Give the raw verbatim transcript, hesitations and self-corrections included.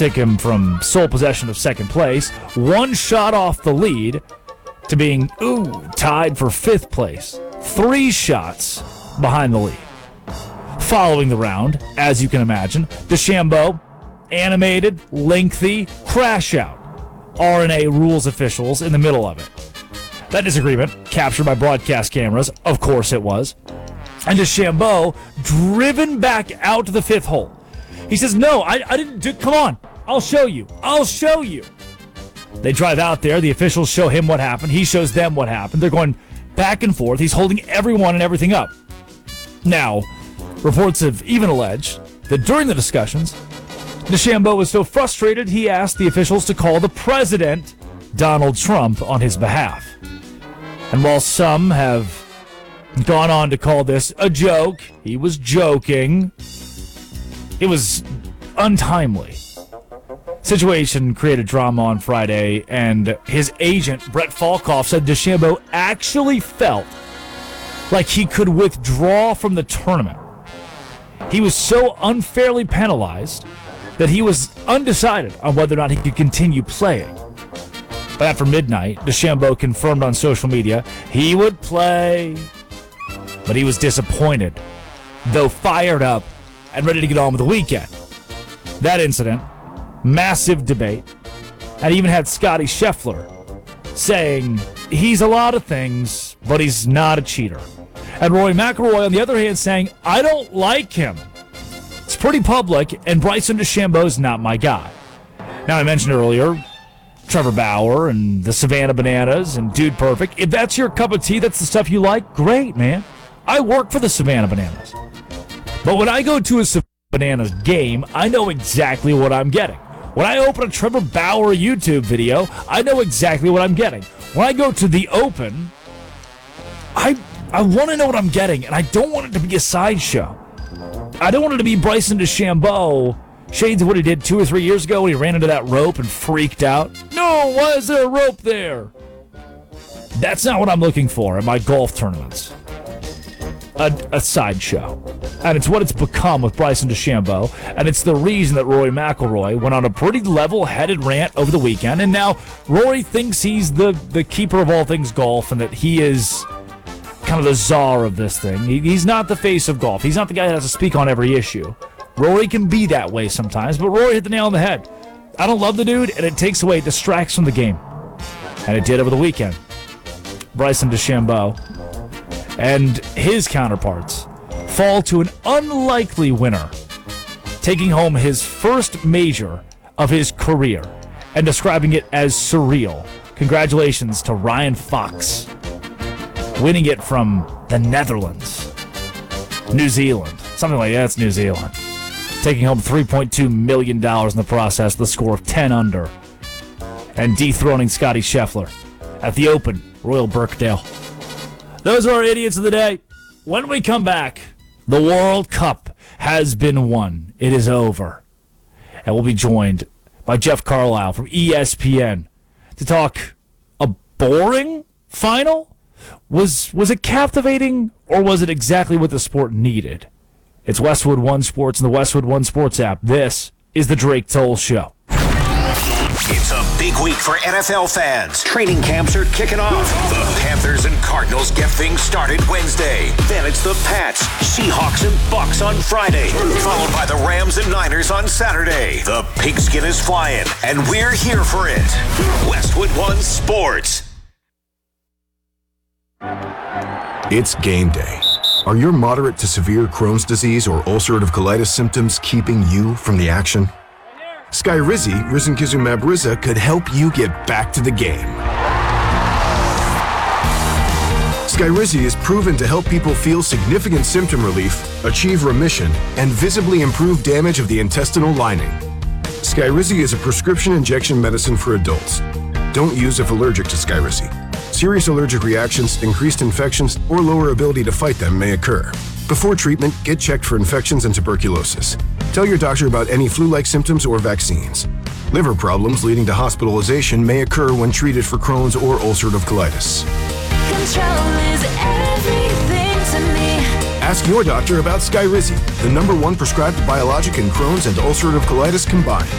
take him from sole possession of second place, one shot off the lead, to being, ooh, tied for fifth place. Three shots behind the lead. Following the round, as you can imagine, DeChambeau, animated, lengthy, crash out. R N A rules officials in the middle of it. That disagreement, captured by broadcast cameras, of course it was. And DeChambeau, driven back out to the fifth hole. He says, no, I, I didn't do, come on, I'll show you, I'll show you. They drive out there, the officials show him what happened, he shows them what happened. They're going back and forth, he's holding everyone and everything up. Now, reports have even alleged that during the discussions, DeChambeau was so frustrated he asked the officials to call the president, Donald Trump, on his behalf. And while some have gone on to call this a joke, he was joking, it was untimely. Situation created drama on Friday, and his agent, Brett Falkoff, said DeChambeau actually felt like he could withdraw from the tournament. He was so unfairly penalized that he was undecided on whether or not he could continue playing. But after midnight, DeChambeau confirmed on social media he would play, but he was disappointed, though fired up and ready to get on with the weekend. That incident, massive debate, and even had Scotty Scheffler saying he's a lot of things, but he's not a cheater. And Rory McIlroy, on the other hand, saying, I don't like him. It's pretty public, and Bryson DeChambeau's not my guy. Now, I mentioned earlier, Trevor Bauer and the Savannah Bananas and Dude Perfect. If that's your cup of tea, that's the stuff you like, great, man. I work for the Savannah Bananas. But when I go to a Savannah Bananas game, I know exactly what I'm getting. When I open a Trevor Bauer YouTube video, I know exactly what I'm getting. When I go to the Open, I I want to know what I'm getting, and I don't want it to be a sideshow. I don't want it to be Bryson DeChambeau, shades of what he did two or three years ago when he ran into that rope and freaked out. No, why is there a rope there? That's not what I'm looking for in my golf tournaments. A, a sideshow. And it's what it's become with Bryson DeChambeau, and it's the reason that Rory McIlroy went on a pretty level-headed rant over the weekend, and now Rory thinks he's the, the keeper of all things golf and that he is kind of the czar of this thing. He, he's not the face of golf. He's not the guy that has to speak on every issue. Rory can be that way sometimes, but Rory hit the nail on the head. I don't love the dude, and it takes away, it distracts from the game. And it did over the weekend. Bryson DeChambeau and his counterparts fall to an unlikely winner, taking home his first major of his career and describing it as surreal. Congratulations to Ryan Fox, winning it from the Netherlands, New Zealand, something like that. It's New Zealand. Taking home three point two million dollars in the process, the score of ten under, and dethroning Scotty Scheffler at the Open, Royal Birkdale. Those are our idiots of the day. When we come back, the World Cup has been won. It is over. And we'll be joined by Jeff Carlisle from E S P N to talk a boring final? Was was it captivating, or was it exactly what the sport needed? It's Westwood One Sports and the Westwood One Sports app. This is the Drake Toll Show. It's a big week for N F L fans. Training camps are kicking off. The Panthers and Cardinals get things started Wednesday. Then it's the Pats, Seahawks, and Bucks on Friday. Followed by the Rams and Niners on Saturday. The pigskin is flying, and we're here for it. Westwood One Sports. It's game day. Are your moderate to severe Crohn's disease or ulcerative colitis symptoms keeping you from the action? Skyrizi, risankizumab Riza, could help you get back to the game. Skyrizi is proven to help people feel significant symptom relief, achieve remission, and visibly improve damage of the intestinal lining. Skyrizi is a prescription injection medicine for adults. Don't use if allergic to Skyrizi. Serious allergic reactions, increased infections, or lower ability to fight them may occur. Before treatment, get checked for infections and tuberculosis. Tell your doctor about any flu-like symptoms or vaccines. Liver problems leading to hospitalization may occur when treated for Crohn's or ulcerative colitis. Control is everything to me. Ask your doctor about Skyrizi, the number one prescribed biologic in Crohn's and ulcerative colitis combined.